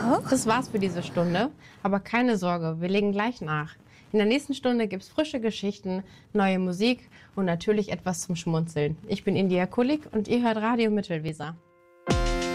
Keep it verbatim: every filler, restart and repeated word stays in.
auch. Das war's für diese Stunde. Aber keine Sorge, wir legen gleich nach. In der nächsten Stunde gibt's frische Geschichten, neue Musik und natürlich etwas zum Schmunzeln. Ich bin India Kulik und ihr hört Radio Mittelweser.